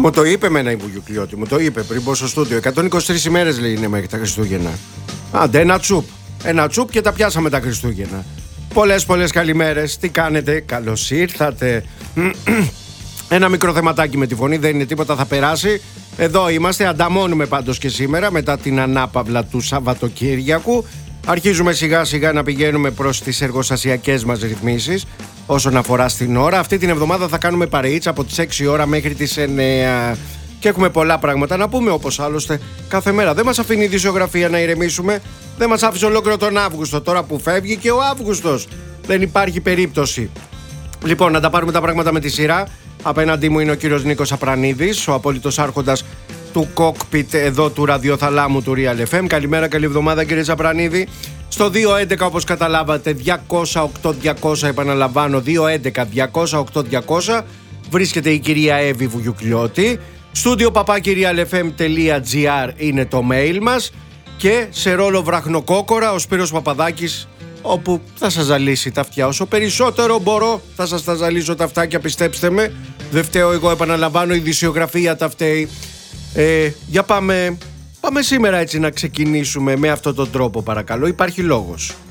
Μου το είπε εμένα η Βουγιουκλιώτη, μου το είπε πριν πω στο στούντιο. 123 ημέρες λέει είναι μέχρι τα Χριστούγεννα. Άντε, ένα τσουπ. Ένα τσουπ και τα πιάσαμε τα Χριστούγεννα. Πολλές καλημέρες. Τι κάνετε, καλώς ήρθατε. Ένα μικρό θεματάκι με τη φωνή, δεν είναι τίποτα, θα περάσει. Εδώ είμαστε, ανταμώνουμε πάντως και σήμερα μετά την ανάπαυλα του Σαββατοκύριακου. Αρχίζουμε σιγά σιγά να πηγαίνουμε προς τις εργοστασιακές μας ρυθμίσεις όσον αφορά στην ώρα. Αυτή την εβδομάδα θα κάνουμε παρεΐτσα από τις 6 ώρα μέχρι τις 9 και έχουμε πολλά πράγματα να πούμε, όπως άλλωστε κάθε μέρα. Δεν μας αφήνει η ειδησιογραφία να ηρεμήσουμε. Δεν μας άφησε ολόκληρο τον Αύγουστο, τώρα που φεύγει και ο Αύγουστος. Δεν υπάρχει περίπτωση. Λοιπόν, να τα πάρουμε τα πράγματα με τη σειρά. Απέναντί μου είναι ο κύριος Νίκος Απρανίδης, ο απόλυτος άρχοντας του κόκπιτ εδώ του ραδιοθαλάμου του Real FM. Καλημέρα, καλή εβδομάδα κύριε Απρανίδη. Στο 211 όπως καταλάβατε 208-200, επαναλαμβάνω 211-208-200 βρίσκεται η κυρία Εύη Βουγιουκλιώτη. Στούντιο papakirialfm.gr είναι το mail μας και σε ρόλο βραχνοκόκορα ο Σπύρος Παπαδάκης, όπου θα σας ζαλίσει τα αυτιά όσο περισσότερο μπορώ. Θα σας τα ζαλίσω τα αυτάκια, πιστέψτε με. Δεν φταίω εγώ, επαναλαμβάνω, η ειδησιογραφία τα φταίει. Για πάμε σήμερα έτσι να ξεκινήσουμε με αυτόν τον τρόπο, παρακαλώ. Υπάρχει λόγος.